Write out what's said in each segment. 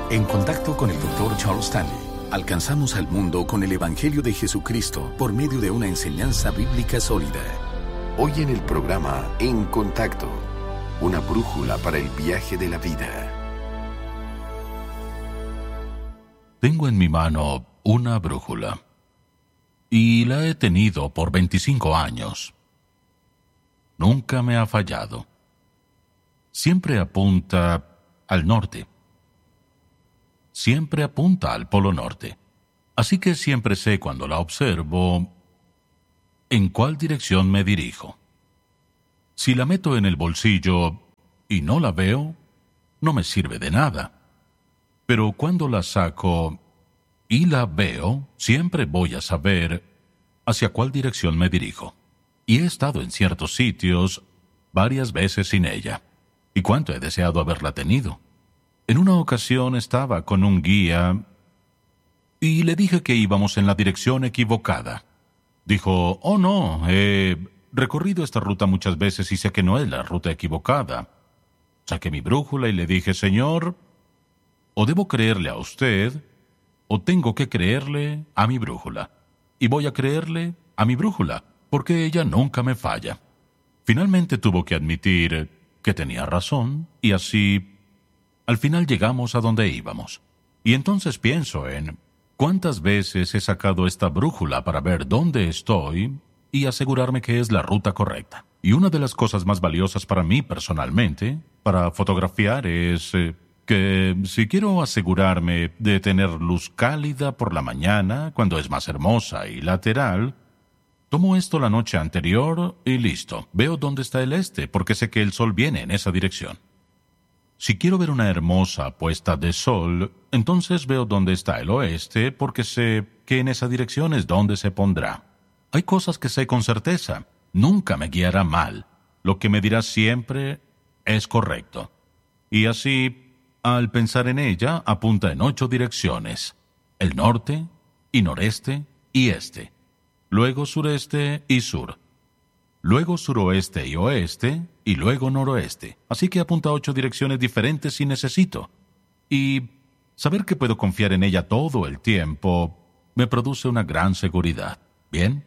En contacto con el Dr. Charles Stanley, alcanzamos al mundo con el Evangelio de Jesucristo por medio de una enseñanza bíblica sólida. Hoy en el programa En Contacto, una brújula para el viaje de la vida. Tengo en mi mano una brújula y la he tenido por 25 años. Nunca me ha fallado. Siempre apunta al norte. Siempre apunta al Polo Norte. Así que siempre sé cuando la observo en cuál dirección me dirijo. Si la meto en el bolsillo y no la veo, no me sirve de nada. Pero cuando la saco y la veo, siempre voy a saber hacia cuál dirección me dirijo. Y he estado en ciertos sitios varias veces sin ella. ¿Y cuánto he deseado haberla tenido? En una ocasión estaba con un guía y le dije que íbamos en la dirección equivocada. Dijo, «Oh no, he recorrido esta ruta muchas veces y sé que no es la ruta equivocada». Saqué mi brújula y le dije, «Señor, o debo creerle a usted o tengo que creerle a mi brújula. Y voy a creerle a mi brújula porque ella nunca me falla». Finalmente tuvo que admitir que tenía razón y así al final llegamos a donde íbamos. Y entonces pienso en cuántas veces he sacado esta brújula para ver dónde estoy y asegurarme que es la ruta correcta. Y una de las cosas más valiosas para mí personalmente, para fotografiar, es que si quiero asegurarme de tener luz cálida por la mañana, cuando es más hermosa y lateral, tomo esto la noche anterior y listo. Veo dónde está el este porque sé que el sol viene en esa dirección. Si quiero ver una hermosa puesta de sol, entonces veo dónde está el oeste porque sé que en esa dirección es donde se pondrá. Hay cosas que sé con certeza. Nunca me guiará mal. Lo que me dirá siempre es correcto. Y así, al pensar en ella, apunta en 8 direcciones. El norte y noreste y este. Luego sureste y sur. Luego suroeste y oeste, y luego noroeste. Así que apunta a 8 direcciones diferentes si necesito. Y saber que puedo confiar en ella todo el tiempo me produce una gran seguridad. ¿Bien?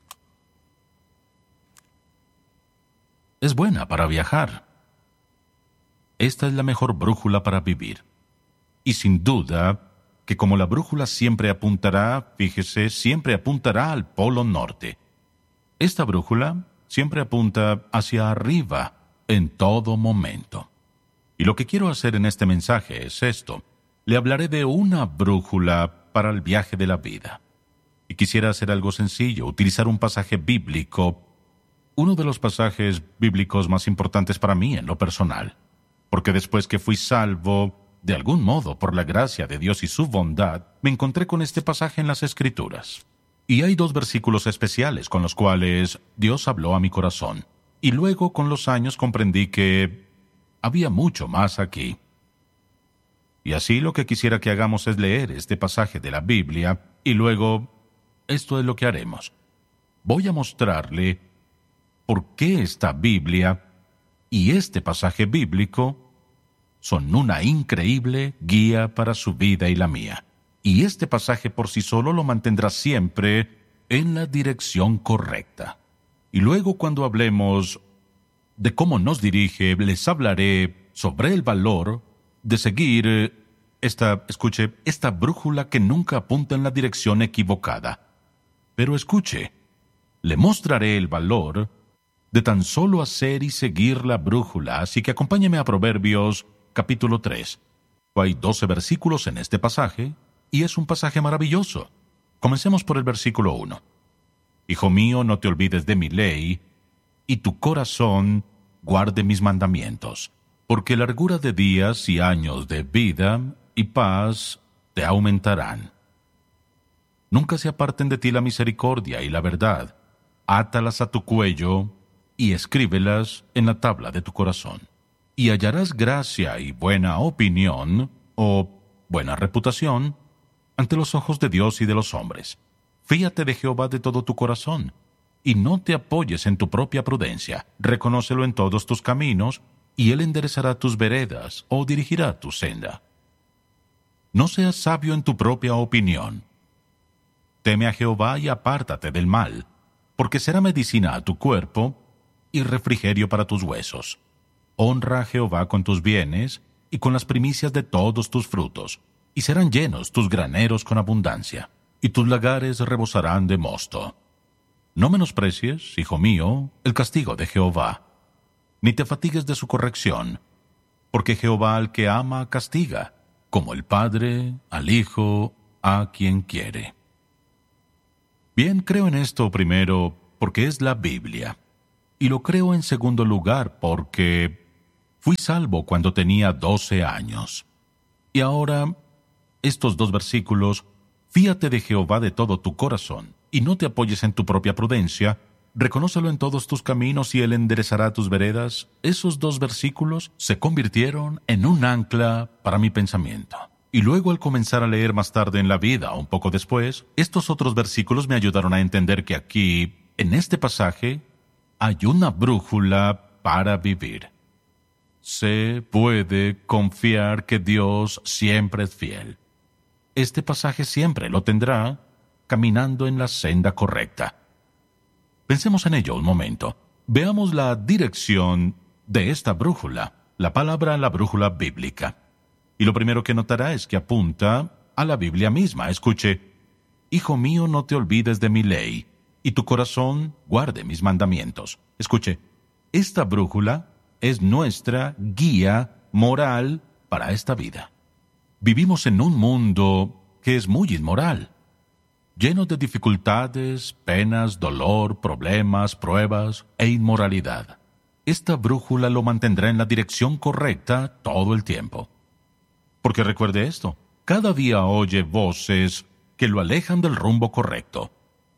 Es buena para viajar. Esta es la mejor brújula para vivir. Y sin duda que como la brújula siempre apuntará, fíjese, siempre apuntará al Polo Norte. Esta brújula siempre apunta hacia arriba en todo momento. Y lo que quiero hacer en este mensaje es esto. Le hablaré de una brújula para el viaje de la vida. Y quisiera hacer algo sencillo, utilizar un pasaje bíblico, uno de los pasajes bíblicos más importantes para mí en lo personal. Porque después que fui salvo, de algún modo, por la gracia de Dios y su bondad, me encontré con este pasaje en las Escrituras. Y hay 2 versículos especiales con los cuales Dios habló a mi corazón. Y luego, con los años, comprendí que había mucho más aquí. Y así lo que quisiera que hagamos es leer este pasaje de la Biblia, y luego, esto es lo que haremos. Voy a mostrarle por qué esta Biblia y este pasaje bíblico son una increíble guía para su vida y la mía. Y este pasaje por sí solo lo mantendrá siempre en la dirección correcta. Y luego cuando hablemos de cómo nos dirige, les hablaré sobre el valor de seguir esta brújula que nunca apunta en la dirección equivocada. Pero escuche, le mostraré el valor de tan solo hacer y seguir la brújula, así que acompáñeme a Proverbios capítulo 3. Hay 12 versículos en este pasaje, y es un pasaje maravilloso. Comencemos por el versículo 1. Hijo mío, no te olvides de mi ley, y tu corazón guarde mis mandamientos, porque largura de días y años de vida y paz te aumentarán. Nunca se aparten de ti la misericordia y la verdad. Átalas a tu cuello y escríbelas en la tabla de tu corazón. Y hallarás gracia y buena opinión, o buena reputación, ante los ojos de Dios y de los hombres. Fíate de Jehová de todo tu corazón, y no te apoyes en tu propia prudencia. Reconócelo en todos tus caminos, y Él enderezará tus veredas, o dirigirá tu senda. No seas sabio en tu propia opinión. Teme a Jehová y apártate del mal, porque será medicina a tu cuerpo y refrigerio para tus huesos. Honra a Jehová con tus bienes y con las primicias de todos tus frutos, y serán llenos tus graneros con abundancia, y tus lagares rebosarán de mosto. No menosprecies, hijo mío, el castigo de Jehová, ni te fatigues de su corrección, porque Jehová al que ama castiga, como el Padre al Hijo a quien quiere. Bien, creo en esto primero porque es la Biblia, y lo creo en segundo lugar porque fui salvo cuando tenía 12 años. Y ahora, estos 2 versículos: fíate de Jehová de todo tu corazón, y no te apoyes en tu propia prudencia, reconócelo en todos tus caminos y él enderezará tus veredas. Esos 2 versículos se convirtieron en un ancla para mi pensamiento. Y luego, al comenzar a leer más tarde en la vida, un poco después, estos otros versículos me ayudaron a entender que aquí, en este pasaje, hay una brújula para vivir. Se puede confiar que Dios siempre es fiel. Este pasaje siempre lo tendrá caminando en la senda correcta. Pensemos en ello un momento. Veamos la dirección de esta brújula, la brújula bíblica. Y lo primero que notará es que apunta a la Biblia misma. Escuche: Hijo mío, no te olvides de mi ley, y tu corazón guarde mis mandamientos. Escuche, esta brújula es nuestra guía moral para esta vida. Vivimos en un mundo que es muy inmoral, lleno de dificultades, penas, dolor, problemas, pruebas e inmoralidad. Esta brújula lo mantendrá en la dirección correcta todo el tiempo. Porque recuerde esto: cada día oye voces que lo alejan del rumbo correcto,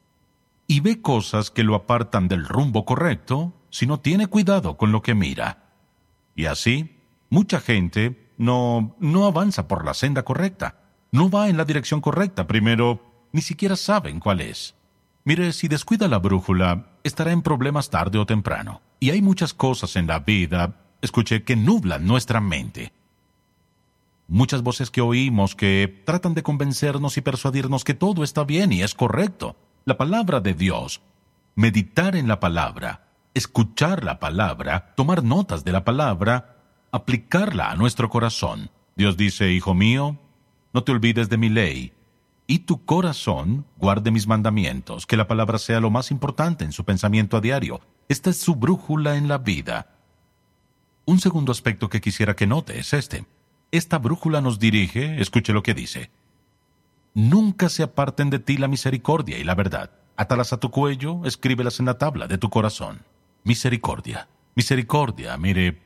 y ve cosas que lo apartan del rumbo correcto si no tiene cuidado con lo que mira. Y así, mucha gente no avanza por la senda correcta, no va en la dirección correcta. Primero, ni siquiera saben cuál es. Mire, si descuida la brújula, estará en problemas tarde o temprano. Y hay muchas cosas en la vida, escuche, que nublan nuestra mente. Muchas voces que oímos que tratan de convencernos y persuadirnos que todo está bien y es correcto. La palabra de Dios, meditar en la palabra, escuchar la palabra, tomar notas de la palabra, aplicarla a nuestro corazón. Dios dice: Hijo mío, no te olvides de mi ley, y tu corazón guarde mis mandamientos. Que la palabra sea lo más importante en su pensamiento a diario. Esta es su brújula en la vida. Un segundo aspecto que quisiera que note es este: esta brújula nos dirige, escuche lo que dice: nunca se aparten de ti la misericordia y la verdad. Átalas a tu cuello, escríbelas en la tabla de tu corazón. Misericordia, misericordia. Mire,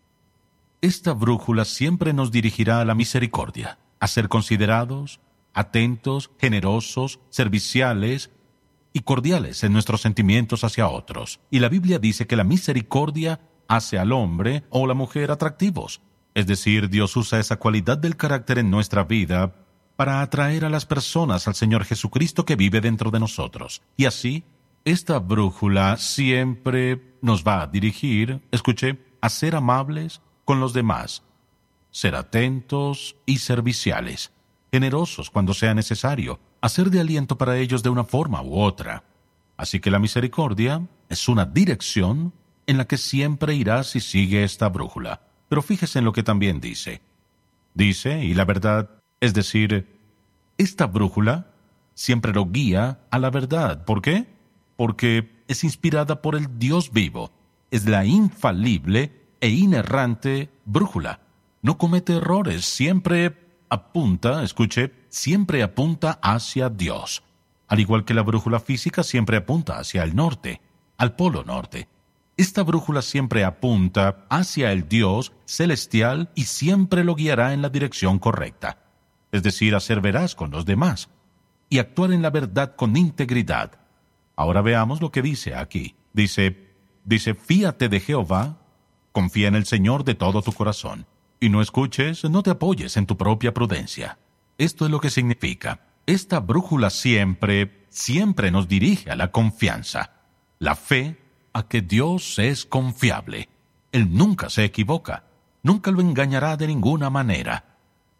esta brújula siempre nos dirigirá a la misericordia, a ser considerados, atentos, generosos, serviciales y cordiales en nuestros sentimientos hacia otros. Y la Biblia dice que la misericordia hace al hombre o la mujer atractivos. Es decir, Dios usa esa cualidad del carácter en nuestra vida para atraer a las personas al Señor Jesucristo que vive dentro de nosotros. Y así, esta brújula siempre nos va a dirigir, escuche, a ser amables con los demás, ser atentos y serviciales, generosos cuando sea necesario, a ser de aliento para ellos de una forma u otra. Así que la misericordia es una dirección en la que siempre irás si sigue esta brújula. Pero fíjese en lo que también dice. Dice, y la verdad, es decir, esta brújula siempre lo guía a la verdad. ¿Por qué? Porque es inspirada por el Dios vivo. Es la infalible e inerrante brújula. No comete errores, siempre apunta, escuche, siempre apunta hacia Dios. Al igual que la brújula física siempre apunta hacia el norte, al polo norte. Esta brújula siempre apunta hacia el Dios celestial y siempre lo guiará en la dirección correcta. Es decir, a ser veraz con los demás y actuar en la verdad con integridad. Ahora veamos lo que dice aquí. Dice, fíate de Jehová, confía en el Señor de todo tu corazón, y no escuches, no te apoyes en tu propia prudencia. Esto es lo que significa. Esta brújula siempre nos dirige a la confianza, la fe, a que Dios es confiable. Él nunca se equivoca, nunca lo engañará de ninguna manera.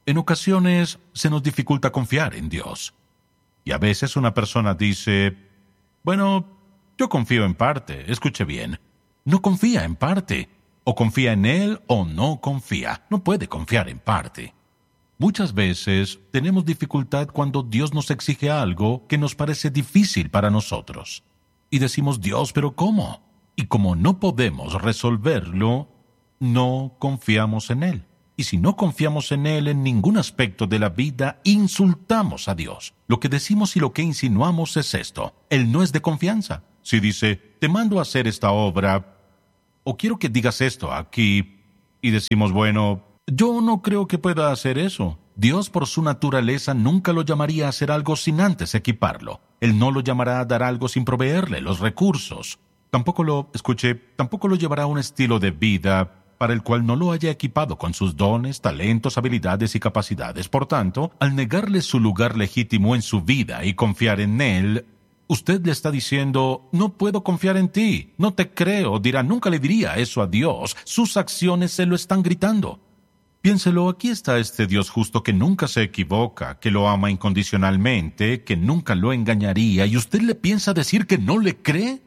En ocasiones se nos dificulta confiar en Dios. Y a veces una persona dice, bueno, yo confío en parte. Escuche bien, no confía en parte. O confía en Él o no confía. No puede confiar en parte. Muchas veces tenemos dificultad cuando Dios nos exige algo que nos parece difícil para nosotros. Y decimos, Dios, ¿pero cómo? Y como no podemos resolverlo, no confiamos en Él. Y si no confiamos en Él en ningún aspecto de la vida, insultamos a Dios. Lo que decimos y lo que insinuamos es esto. Él no es de confianza. Si dice, te mando a hacer esta obra, o quiero que digas esto aquí, y decimos, bueno, yo no creo que pueda hacer eso. Dios por su naturaleza nunca lo llamaría a hacer algo sin antes equiparlo. Él no lo llamará a dar algo sin proveerle los recursos. Tampoco lo llevará a un estilo de vida para el cual no lo haya equipado con sus dones, talentos, habilidades y capacidades. Por tanto, al negarle su lugar legítimo en su vida y confiar en Él, usted le está diciendo, no puedo confiar en ti, no te creo. Dirá, nunca le diría eso a Dios. Sus acciones se lo están gritando. Piénselo, aquí está este Dios justo que nunca se equivoca, que lo ama incondicionalmente, que nunca lo engañaría, y usted le piensa decir que no le cree.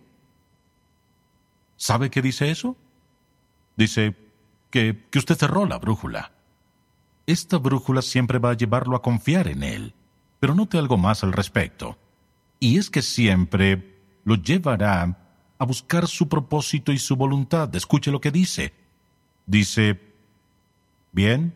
¿Sabe qué dice eso? Dice que usted cerró la brújula. Esta brújula siempre va a llevarlo a confiar en Él, pero note algo más al respecto. Y es que siempre lo llevará a buscar su propósito y su voluntad. Escuche lo que dice. Dice, bien,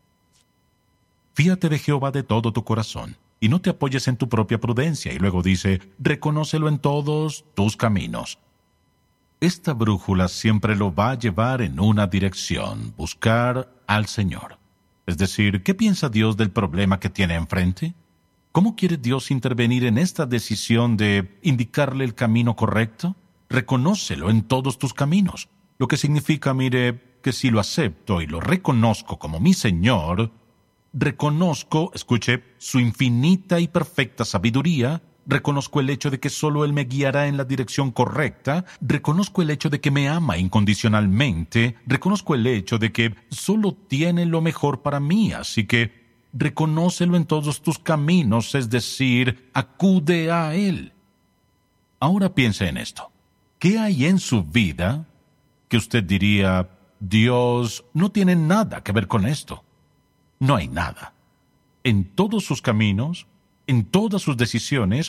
fíate de Jehová de todo tu corazón, y no te apoyes en tu propia prudencia. Y luego dice, reconócelo en todos tus caminos. Esta brújula siempre lo va a llevar en una dirección, buscar al Señor. Es decir, ¿qué piensa Dios del problema que tiene enfrente? ¿Cómo quiere Dios intervenir en esta decisión de indicarle el camino correcto? Reconócelo en todos tus caminos. Lo que significa, mire, que si lo acepto y lo reconozco como mi Señor, reconozco, escuche, su infinita y perfecta sabiduría, reconozco el hecho de que solo Él me guiará en la dirección correcta, reconozco el hecho de que me ama incondicionalmente, reconozco el hecho de que solo tiene lo mejor para mí, así que reconócelo en todos tus caminos, es decir, acude a Él. Ahora piense en esto. ¿Qué hay en su vida que usted diría, Dios no tiene nada que ver con esto? No hay nada. En todos sus caminos, en todas sus decisiones,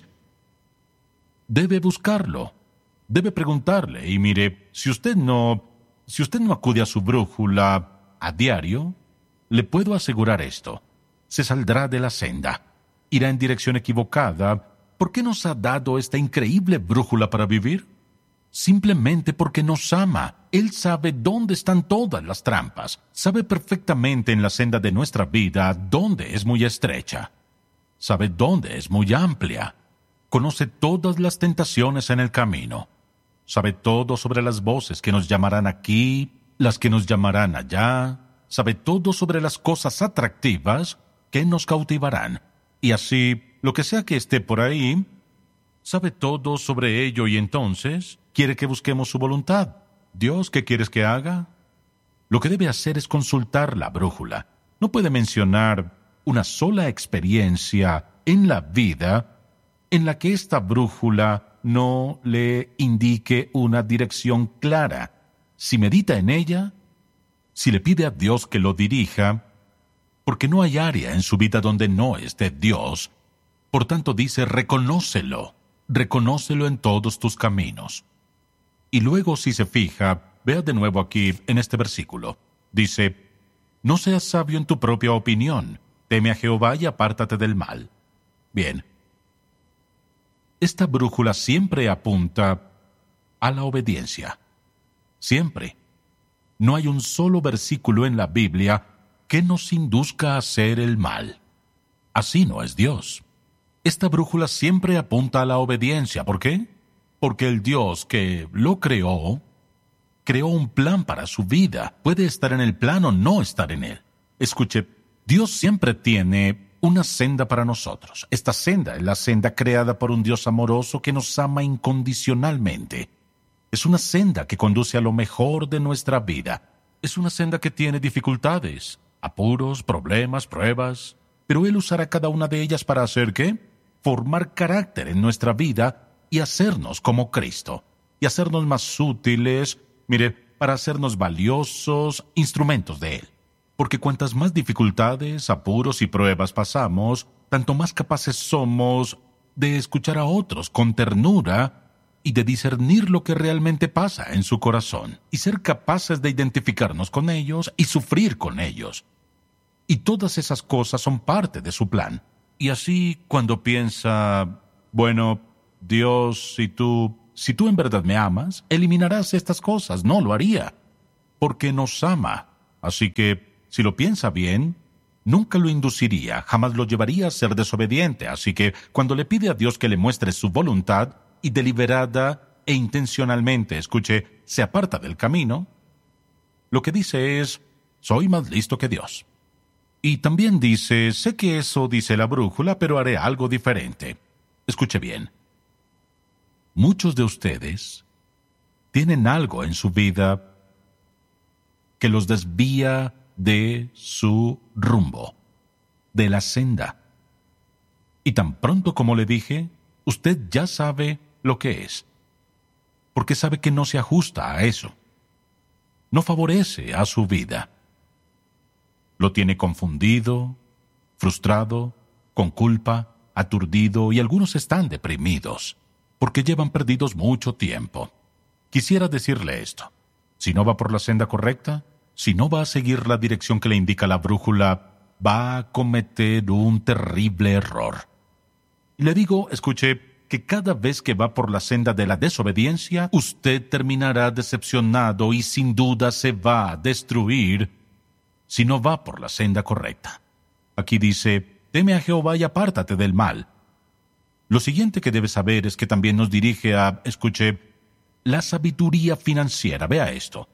debe buscarlo, debe preguntarle. Y mire, si usted no acude a su brújula a diario, le puedo asegurar esto: se saldrá de la senda, irá en dirección equivocada. ¿Por qué nos ha dado esta increíble brújula para vivir? Simplemente porque nos ama. Él sabe dónde están todas las trampas. Sabe perfectamente en la senda de nuestra vida dónde es muy estrecha. Sabe dónde es muy amplia. Conoce todas las tentaciones en el camino. Sabe todo sobre las voces que nos llamarán aquí, las que nos llamarán allá. Sabe todo sobre las cosas atractivas que nos cautivarán. Y así, lo que sea que esté por ahí, sabe todo sobre ello y entonces quiere que busquemos su voluntad. Dios, ¿qué quieres que haga? Lo que debe hacer es consultar la brújula. No puede mencionar una sola experiencia en la vida en la que esta brújula no le indique una dirección clara. Si medita en ella, si le pide a Dios que lo dirija, porque no hay área en su vida donde no esté Dios, por tanto dice, reconócelo en todos tus caminos. Y luego, si se fija, vea de nuevo aquí en este versículo. Dice, no seas sabio en tu propia opinión, teme a Jehová y apártate del mal. Bien, esta brújula siempre apunta a la obediencia. Siempre. No hay un solo versículo en la Biblia que nos induzca a hacer el mal. Así no es Dios. Esta brújula siempre apunta a la obediencia. ¿Por qué? Porque el Dios que lo creó un plan para su vida. Puede estar en el plan o no estar en él. Escuche, Dios siempre tiene una senda para nosotros. Esta senda es la senda creada por un Dios amoroso que nos ama incondicionalmente. Es una senda que conduce a lo mejor de nuestra vida. Es una senda que tiene dificultades. apuros, problemas, pruebas, pero Él usará cada una de ellas para hacer ¿qué? Formar carácter en nuestra vida y hacernos como Cristo, y hacernos más útiles, para hacernos valiosos instrumentos de Él. Porque cuantas más dificultades, apuros y pruebas pasamos, tanto más capaces somos de escuchar a otros con ternura y de discernir lo que realmente pasa en su corazón, y ser capaces de identificarnos con ellos y sufrir con ellos. Y todas esas cosas son parte de su plan. Y así, cuando piensa, bueno, Dios, si tú en verdad me amas, eliminarás estas cosas. No lo haría, porque nos ama. Así que, si lo piensa bien, nunca lo induciría, jamás lo llevaría a ser desobediente. Así que, cuando le pide a Dios que le muestre su voluntad, y deliberada e intencionalmente, se aparta del camino, lo que dice es, soy más listo que Dios. Y también dice, sé que eso dice la brújula, pero haré algo diferente. Escuche bien. Muchos de ustedes tienen algo en su vida que los desvía de su rumbo, de la senda. Y tan pronto como le dije, usted ya sabe lo que es, porque sabe que no se ajusta a eso. No favorece a su vida. Lo tiene confundido, frustrado, con culpa, aturdido, y algunos están deprimidos, porque llevan perdidos mucho tiempo. Quisiera decirle esto. Si no va por la senda correcta, si no va a seguir la dirección que le indica la brújula, va a cometer un terrible error. Y le digo, que cada vez que va por la senda de la desobediencia, usted terminará decepcionado y sin duda se va a destruir si no va por la senda correcta. Aquí dice, teme a Jehová y apártate del mal. Lo siguiente que debe saber es que también nos dirige a, la sabiduría financiera. Vea esto.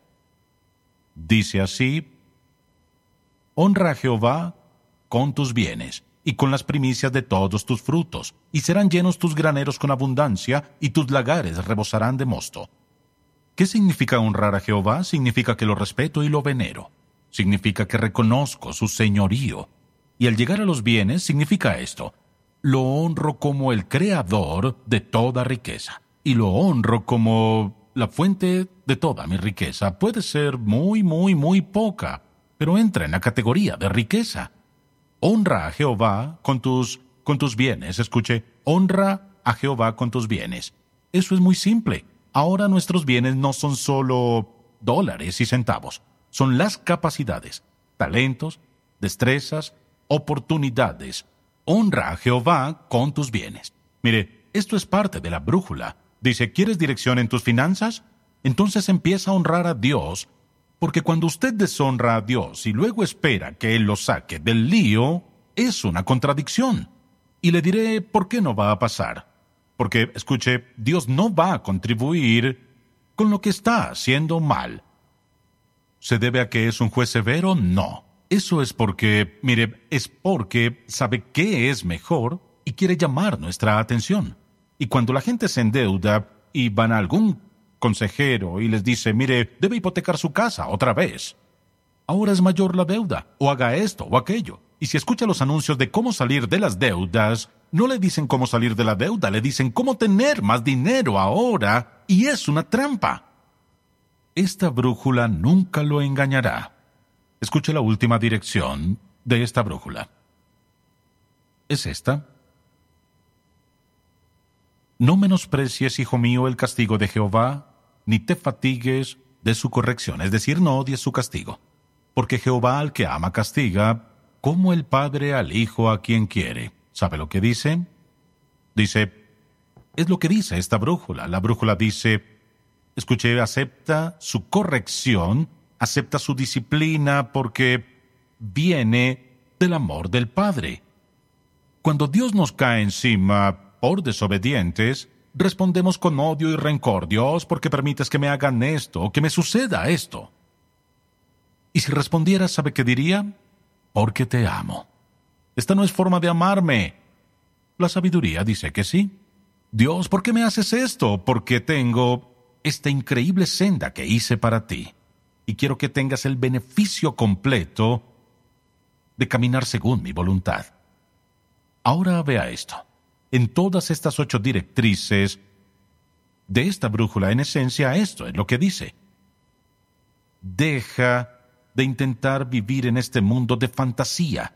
Dice así, honra a Jehová con tus bienes y con las primicias de todos tus frutos, y serán llenos tus graneros con abundancia, y tus lagares rebosarán de mosto. ¿Qué significa honrar a Jehová? Significa que lo respeto y lo venero. Significa que reconozco su señorío. Y al llegar a los bienes, significa esto. Lo honro como el creador de toda riqueza. Y lo honro como la fuente de toda mi riqueza. Puede ser muy, muy, muy poca, pero entra en la categoría de riqueza. Honra a Jehová con tus bienes. Honra a Jehová con tus bienes. Eso es muy simple. Ahora nuestros bienes no son solo dólares y centavos. Son las capacidades, talentos, destrezas, oportunidades. Honra a Jehová con tus bienes. Esto es parte de la brújula. Dice, ¿quieres dirección en tus finanzas? Entonces empieza a honrar a Dios. Porque cuando usted deshonra a Dios y luego espera que Él lo saque del lío, es una contradicción. Y le diré por qué no va a pasar. Porque, Dios no va a contribuir con lo que está haciendo mal. ¿Se debe a que es un juez severo? No. Eso es porque, es porque sabe qué es mejor y quiere llamar nuestra atención. Y cuando la gente se endeuda y van a algún consejero y les dice, debe hipotecar su casa otra vez. Ahora es mayor la deuda, o haga esto o aquello. Y si escucha los anuncios de cómo salir de las deudas, no le dicen cómo salir de la deuda, le dicen cómo tener más dinero ahora, y es una trampa. Esta brújula nunca lo engañará. Escuche la última dirección de esta brújula. Es esta. No menosprecies, hijo mío, el castigo de Jehová, ni te fatigues de su corrección, es decir, no odies su castigo. Porque Jehová al que ama castiga, como el padre al hijo a quien quiere. ¿Sabe lo que dice? Es lo que dice esta brújula. La brújula dice, acepta su corrección, acepta su disciplina porque viene del amor del Padre. Cuando Dios nos cae encima por desobedientes, respondemos con odio y rencor. Dios, ¿por qué permites que me hagan esto, que me suceda esto? Y si respondiera, ¿sabe qué diría? Porque te amo. Esta no es forma de amarme. La sabiduría dice que sí. Dios, ¿por qué me haces esto? Porque tengo esta increíble senda que hice para ti. Y quiero que tengas el beneficio completo de caminar según mi voluntad. Ahora vea esto. En todas estas 8 directrices de esta brújula, en esencia, esto es lo que dice. Deja de intentar vivir en este mundo de fantasía,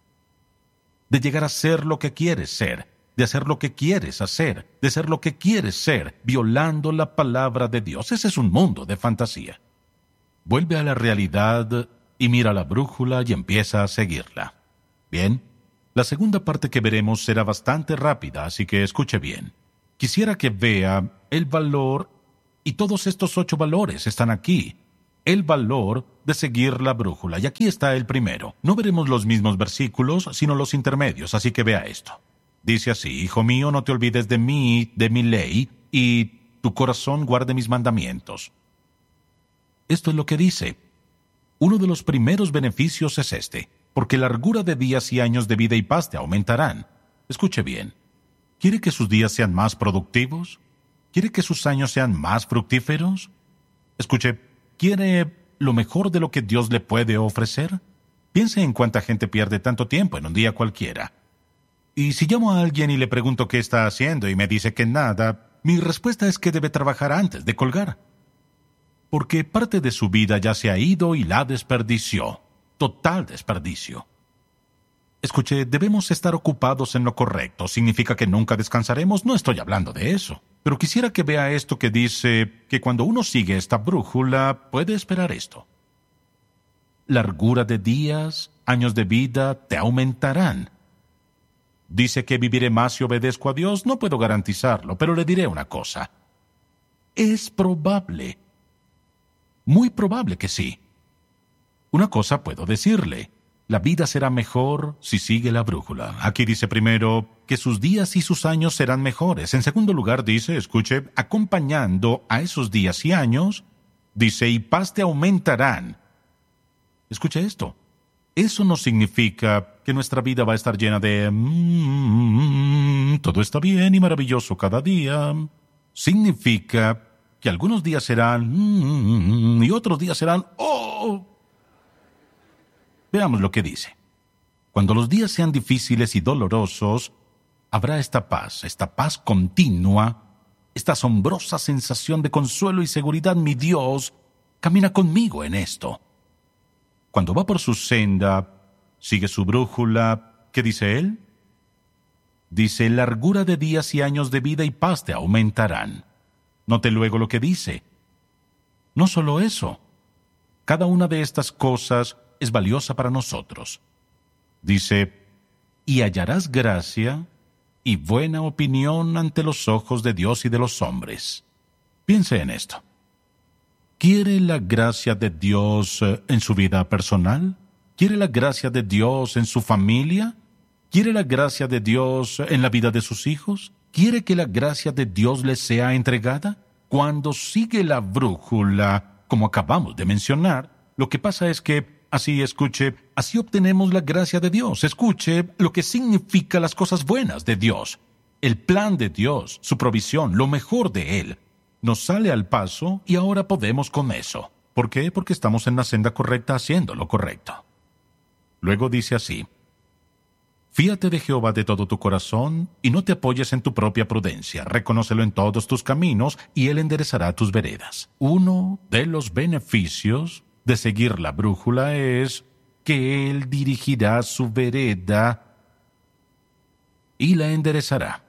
de llegar a ser lo que quieres ser, de hacer lo que quieres hacer, de ser lo que quieres ser, violando la palabra de Dios. Ese es un mundo de fantasía. Vuelve a la realidad y mira la brújula y empieza a seguirla. Bien, la segunda parte que veremos será bastante rápida, así que escuche bien. Quisiera que vea el valor, y todos estos 8 valores están aquí. El valor de seguir la brújula. Y aquí está el primero. No veremos los mismos versículos, sino los intermedios, así que vea esto. Dice así: Hijo mío, no te olvides de mí, de mi ley, y tu corazón guarde mis mandamientos. Esto es lo que dice. Uno de los primeros beneficios es este, porque largura de días y años de vida y paz te aumentarán. Escuche bien. ¿Quiere que sus días sean más productivos? ¿Quiere que sus años sean más fructíferos? Escuche, ¿quiere lo mejor de lo que Dios le puede ofrecer? Piense en cuánta gente pierde tanto tiempo en un día cualquiera. Y si llamo a alguien y le pregunto qué está haciendo y me dice que nada, mi respuesta es que debe trabajar antes de colgar. Porque parte de su vida ya se ha ido y la desperdició. Total desperdicio. Escuche, debemos estar ocupados en lo correcto. ¿Significa que nunca descansaremos? No estoy hablando de eso. Pero quisiera que vea esto que dice que cuando uno sigue esta brújula, puede esperar esto. Largura de días, años de vida te aumentarán. Dice que viviré más si obedezco a Dios. No puedo garantizarlo, pero le diré una cosa. Es probable. Muy probable que sí. Una cosa puedo decirle. La vida será mejor si sigue la brújula. Aquí dice primero que sus días y sus años serán mejores. En segundo lugar dice, escuche, acompañando a esos días y años, dice, y paz te aumentarán. Escuche esto. Eso no significa que nuestra vida va a estar llena de todo está bien y maravilloso cada día. Significa que algunos días serán y otros días serán Veamos lo que dice. Cuando los días sean difíciles y dolorosos, habrá esta paz continua, esta asombrosa sensación de consuelo y seguridad. Mi Dios camina conmigo en esto. Cuando va por su senda, sigue su brújula. ¿Qué dice él? Dice, largura de días y años de vida y paz te aumentarán. Note luego lo que dice. No solo eso. Cada una de estas cosas es valiosa para nosotros. Dice, y hallarás gracia y buena opinión ante los ojos de Dios y de los hombres. Piense en esto. ¿Quiere la gracia de Dios en su vida personal? ¿Quiere la gracia de Dios en su familia? ¿Quiere la gracia de Dios en la vida de sus hijos? ¿Quiere que la gracia de Dios le sea entregada? Cuando sigue la brújula, como acabamos de mencionar, lo que pasa es que así obtenemos la gracia de Dios. Escuche lo que significa las cosas buenas de Dios. El plan de Dios, su provisión, lo mejor de Él. Nos sale al paso y ahora podemos con eso. ¿Por qué? Porque estamos en la senda correcta haciendo lo correcto. Luego dice así. Fíate de Jehová de todo tu corazón y no te apoyes en tu propia prudencia. Reconócelo en todos tus caminos y Él enderezará tus veredas. Uno de los beneficios de seguir la brújula es que Él dirigirá su vereda y la enderezará.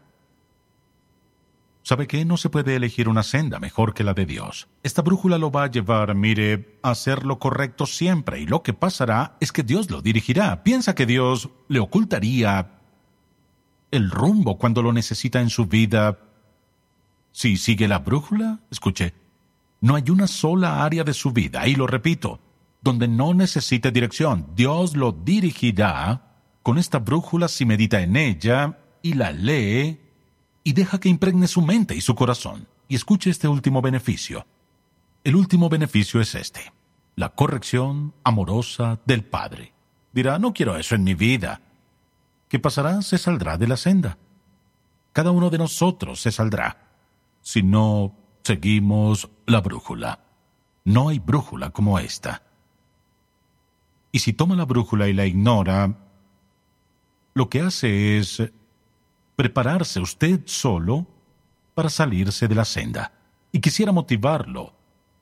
¿Sabe qué? No se puede elegir una senda mejor que la de Dios. Esta brújula lo va a llevar, a hacer lo correcto siempre, y lo que pasará es que Dios lo dirigirá. ¿Piensa que Dios le ocultaría el rumbo cuando lo necesita en su vida si sigue la brújula? Escuche, no hay una sola área de su vida, y lo repito, donde no necesite dirección. Dios lo dirigirá con esta brújula si medita en ella y la lee y deja que impregne su mente y su corazón. Y escuche este último beneficio. El último beneficio es este: la corrección amorosa del Padre. Dirá, no quiero eso en mi vida. ¿Qué pasará? Se saldrá de la senda. Cada uno de nosotros se saldrá si no seguimos la brújula. No hay brújula como esta. Y si toma la brújula y la ignora, lo que hace es prepararse usted solo para salirse de la senda. Y quisiera motivarlo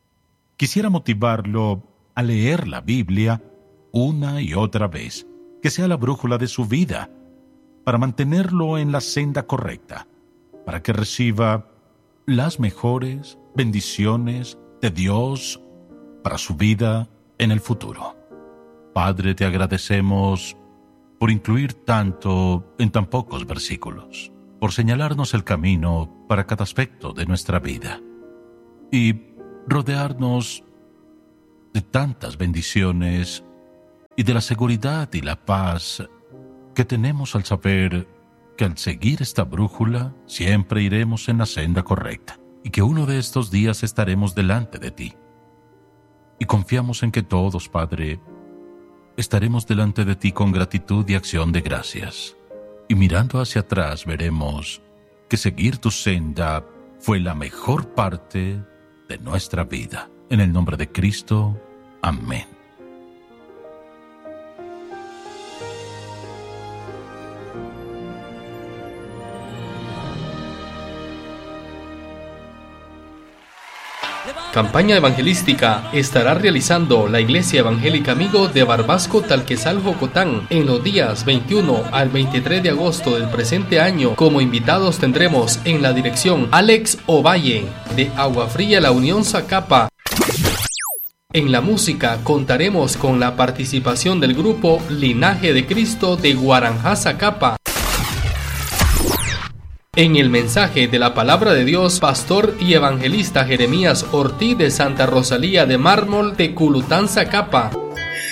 a leer la Biblia una y otra vez, que sea la brújula de su vida, para mantenerlo en la senda correcta, para que reciba las mejores bendiciones de Dios para su vida en el futuro. Padre, te agradecemos por incluir tanto en tan pocos versículos, por señalarnos el camino para cada aspecto de nuestra vida y rodearnos de tantas bendiciones y de la seguridad y la paz que tenemos al saber que al seguir esta brújula siempre iremos en la senda correcta y que uno de estos días estaremos delante de ti. Y confiamos en que todos, Padre, estaremos delante de ti con gratitud y acción de gracias. Y mirando hacia atrás veremos que seguir tu senda fue la mejor parte de nuestra vida. En el nombre de Cristo, amén. Campaña evangelística estará realizando la Iglesia Evangélica Amigo de Barbasco, Talquezal, Jocotán en los días 21 al 23 de agosto del presente año. Como invitados tendremos en la dirección Alex Ovalle de Agua Fría La Unión Zacapa. En la música contaremos con la participación del grupo Linaje de Cristo de Guaranjá, Zacapa. En el mensaje de la palabra de Dios, pastor y evangelista Jeremías Ortiz de Santa Rosalía de Mármol de Culután, Zacapa.